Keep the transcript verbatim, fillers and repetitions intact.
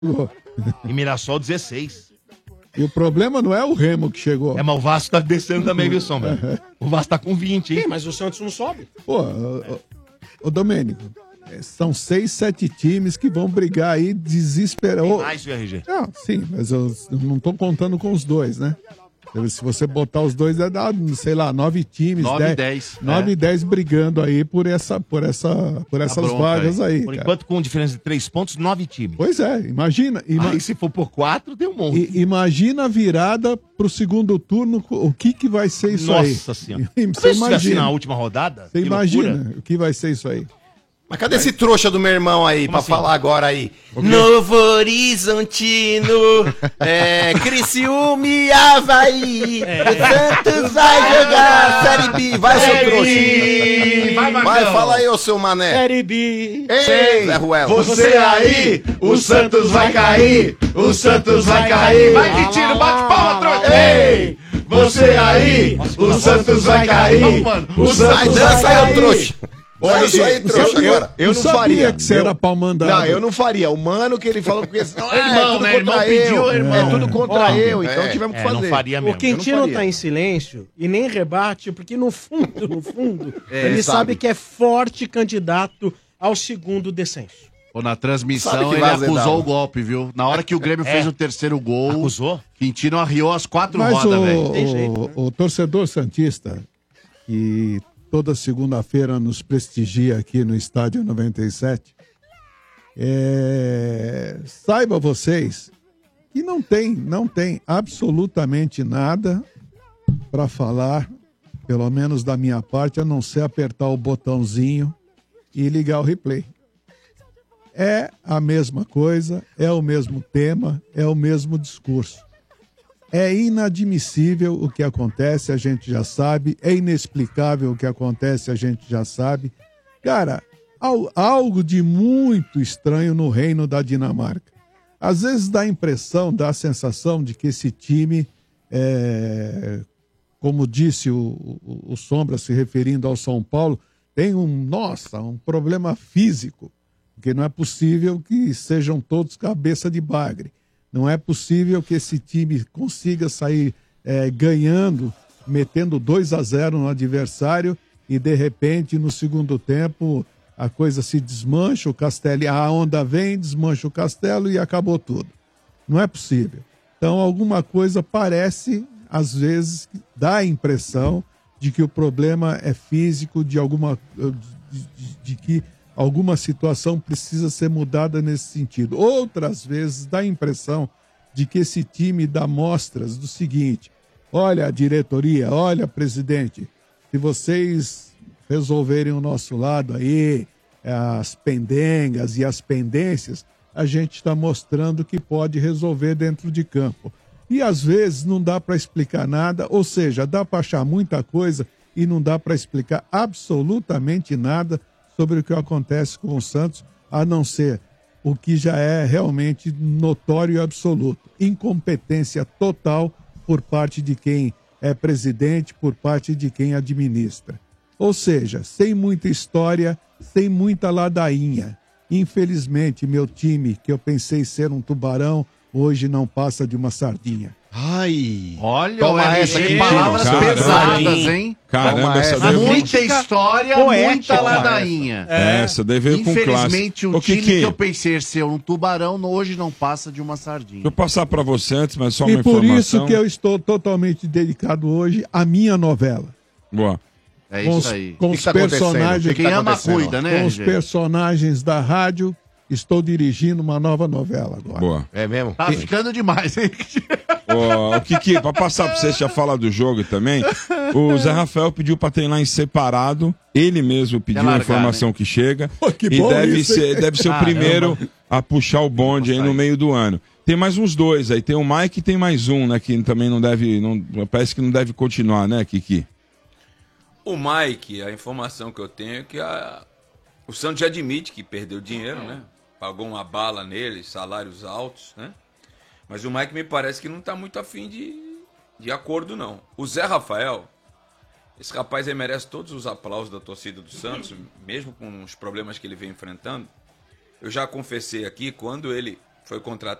E Mirassol dezesseis. E o problema não é o Remo que chegou. É, mas o Vasco tá descendo também, viu, Sombra? O Vasco tá com vinte, hein? Sim, mas o Santos não sobe. Pô, ô, ô, ô Domênico, são seis, sete times que vão brigar aí desesperados. Mais o R G. Não, sim, mas eu não tô contando com os dois, né? Se você botar os dois, é dar, sei lá, nove times. Nove e dez. Nove e dez brigando aí por, essa, por, essa, por essas vagas aí. Por cara. enquanto, com diferença de três pontos, nove times. Pois é, imagina. ima- Aí se for por quatro, tem um monte. I- imagina a virada pro segundo turno, o que que vai ser isso aí? Nossa Senhora. Você Talvez se tivesse imagina. na última rodada. Você que imagina loucura. o que vai ser isso aí? Mas cadê esse trouxa do meu irmão aí, Como pra assim? falar agora aí? Novo Horizontino, é, Criciúma e Havaí, o Santos vai jogar Série B, vai, seu trouxa. Vai, Marcão. Vai, fala aí, ô seu mané. Série B. Ei, Zé Ruela. Você aí, o Santos vai cair, o Santos vai cair. Vai, Quintino, bate palma, trouxa. Ei, você aí, o Santos vai cair, o Sai, Santos vai dança aí, ô cair. trouxa. Olha isso aí, trouxa, eu, agora. eu Eu não não sabia faria. que você Eu- era pau mandado. Não, eu não faria. O mano que ele falou, porque senão, É é, irmão, tudo né? contra Irmão eu. pediu, irmão. É tudo contra Ó, eu, então é. tivemos que É, fazer. não faria mesmo. O Quintino faria. tá em silêncio e nem rebate, porque no fundo, no fundo, É, ele sabe. sabe que é forte candidato ao segundo descenso. Pô, na Sabe transmissão que ele vai azedar, acusou né? o golpe, viu? Na hora que o Grêmio É. fez o terceiro gol, Acusou? Quintino arriou as quatro Mas rodas, o, velho. Tem jeito, né? o, o torcedor santista, que toda segunda-feira nos prestigia aqui no Estádio noventa e sete, é, saiba vocês que não tem, não tem absolutamente nada para falar, pelo menos da minha parte, a não ser apertar o botãozinho e ligar o replay. É a mesma coisa, é o mesmo tema, é o mesmo discurso. É inadmissível o que acontece, a gente já sabe. É inexplicável o que acontece, a gente já sabe. Cara, al- algo de muito estranho no reino da Dinamarca. Às vezes dá a impressão, dá a sensação de que esse time, é, como disse o, o, o Sombra se referindo ao São Paulo, tem um, nossa, um problema físico. Porque não é possível que sejam todos cabeça de bagre. Não é possível que esse time consiga sair é, ganhando, metendo dois a zero no adversário e, de repente, no segundo tempo, a coisa se desmancha, o castelo, a onda vem, desmancha o castelo e acabou tudo. Não é possível. Então, alguma coisa parece, às vezes, dá a impressão de que o problema é físico, de alguma... de, de, de que alguma situação precisa ser mudada nesse sentido. Outras vezes dá a impressão de que esse time dá mostras do seguinte: olha, diretoria, olha, presidente, se vocês resolverem o nosso lado aí, as pendengas e as pendências, a gente está mostrando que pode resolver dentro de campo. E às vezes não dá para explicar nada, ou seja, dá para achar muita coisa e não dá para explicar absolutamente nada sobre o que acontece com o Santos, a não ser o que já é realmente notório e absoluto. Incompetência total por parte de quem é presidente, por parte de quem administra. Ou seja, sem muita história, sem muita ladainha. Infelizmente, meu time, que eu pensei ser um tubarão, hoje não passa de uma sardinha. Ai. Olha, Toma o essa, R G, Quintino. palavras Caramba. pesadas, hein? Caramba, Toma essa essa. daí veio- Muita história, poética. muita ladainha. É, essa daí veio com Infelizmente, classe. um Ô, time Kiki, que eu pensei ser um tubarão, hoje não passa de uma sardinha. deixa eu passar pra você antes, mas só uma E por informação. isso que eu estou totalmente dedicado hoje à minha novela. Boa. É Com isso os, aí. com O que os que tá acontecendo? personagens, O que que Quem tá ama, acontecendo? cuida, né, com os R G? personagens da rádio, estou dirigindo uma nova novela agora. Boa. É mesmo? Tá ficando demais, hein? Ô, o Kiki, pra passar pra você já falar do jogo também, o Zé Rafael pediu pra treinar em separado, ele mesmo pediu Quer a largar, informação que chega, Pô, que e bom deve isso, ser, hein? deve ser o Caramba. primeiro a puxar o bonde aí no meio do ano. Tem mais uns dois aí, tem o Mike e tem mais um, né, que também não deve, não, parece que não deve continuar, né, Kiki? O Mike, a informação que eu tenho é que a... o Santos já admite que perdeu dinheiro, né? Pagou uma bala nele, salários altos, né? Mas o Mike me parece que não está muito afim de, de acordo, não. O Zé Rafael, esse rapaz aí merece todos os aplausos da torcida do Santos, mesmo com os problemas que ele vem enfrentando. Eu já confessei aqui, quando ele foi contratado.